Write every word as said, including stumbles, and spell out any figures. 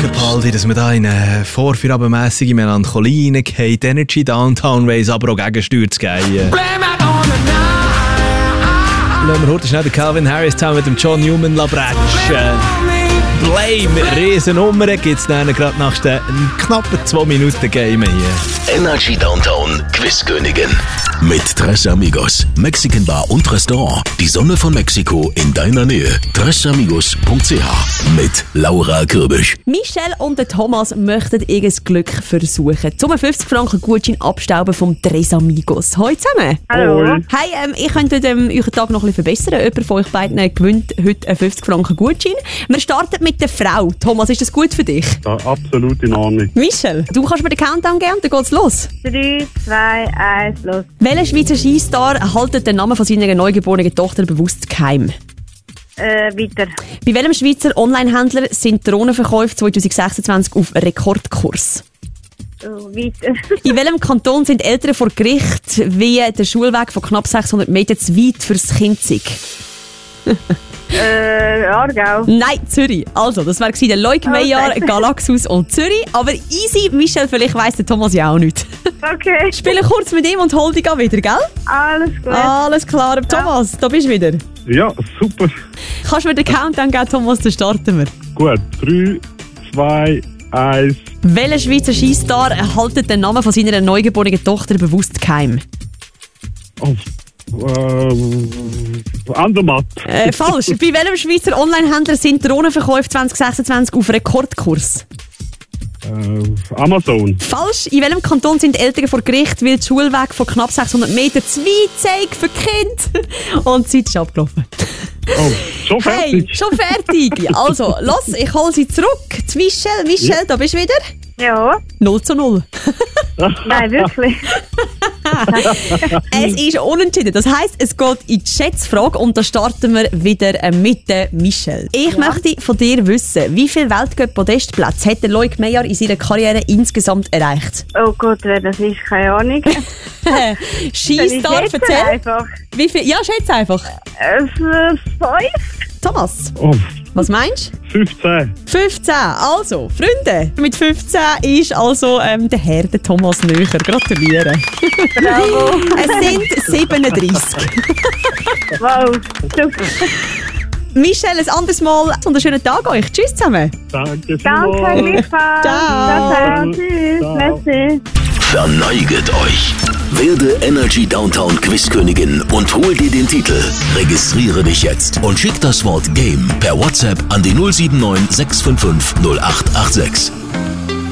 Capaldi, dass wir da in eine vorführabendmässige Melancholie hineingehen, die Energy Downtown weiss aber auch Gegensteuer zu gehen. Lassen wir heute schnell den Calvin Harris zusammen mit dem John Newman bretschen. Blame, Riesennummer, gibt es dann gerade nach den knappen zwei Minuten Game hier. Energy Downtown Quizkönigin. Mit Tres Amigos, Mexican Bar und Restaurant. Die Sonne von Mexiko in deiner Nähe. tres amigos punkt c h. Mit Laura Kürbisch. Michelle und der Thomas möchten ihr Glück versuchen. Zum fünfzig Franken Gutschein abstauben vom Tres Amigos. Hallo zusammen. Hallo. Hey, ähm, ich könnte ähm, euren Tag noch ein bisschen verbessern. Jemand von euch beiden gewinnt heute einen fünfzig Franken Gutschein. Wir starten mit der Frau. Thomas, ist das gut für dich? Ja, absolut in Ordnung. Michelle, du kannst mir den Countdown geben und dann geht's los. drei, zwei, eins, los. Welcher Schweizer Skistar haltet den Namen von seiner neugeborenen Tochter bewusst geheim? Äh, weiter. Bei welchem Schweizer Onlinehändler sind Drohnenverkäufe zwanzig sechsundzwanzig auf Rekordkurs? Oh, weiter. In welchem Kanton sind Eltern vor Gericht, wie der Schulweg von knapp sechshundert Metern zu weit fürs Kind sei? äh, Aargau. Nein, Zürich. Also, das wäre der Leuk Meyer, Okay. Galaxus und Zürich. Aber easy, Michelle, vielleicht weiss der Thomas ja auch nicht. Okay. Spiele kurz mit ihm und hol dich auch wieder, gell? Alles gut. Alles klar. Thomas, da bist du wieder. Ja, super. Kannst du mir den Countdown geben, Thomas, dann starten wir. Gut. drei, zwei, eins. Welcher Schweizer Skistar haltet den Namen von seiner neugeborenen Tochter bewusst geheim? Oh, ähm, Andermatt. Äh, falsch. Bei welchem Schweizer Onlinehändler sind Drohnenverkäufe zwanzig sechsundzwanzig auf Rekordkurs? Äh, Amazon. Falsch. In welchem Kanton sind Eltern vor Gericht, weil der Schulweg von knapp sechshundert Metern zu weit sei für Kind? Und die Zeit ist abgelaufen. Oh, schon fertig? Hey, schon fertig. Also, los, ich hole sie zurück. Die Michelle, Michelle, Ja. da bist du wieder. Ja. null zu null. Nein, wirklich. Es ist unentschieden. Das heisst, es geht in die Schätzfrage und da starten wir wieder äh, mit der Michelle. Ich Ja. möchte von dir wissen, wie viele Weltcup-Podestplätze hat der Leuk Meyer in seiner Karriere insgesamt erreicht? Oh Gott, wer das ist, keine Ahnung. Skistar, Soll ich schätzen erzähl. einfach. Wie viel? Ja, schätze einfach. Äh, f- fünf? Thomas, Oh, was meinst du? fünfzehn. fünfzehn. Also, Freunde, mit fünfzehn ist also ähm, der Herr, der Thomas, näher. Gratulieren. Bravo. Es sind siebenunddreissig. Wow, super. Michelle, ein anderes Mal und einen schönen Tag euch. Tschüss zusammen. Danke Danke, vielmals. gleichfalls. Ciao. Ciao, ciao. Tschüss. Ciao. Merci. Verneiget euch. Werde Energy Downtown Quizkönigin und hol dir den Titel. Registriere dich jetzt und schick das Wort Game per WhatsApp an die null sieben neun sechs fünf fünf null acht acht sechs.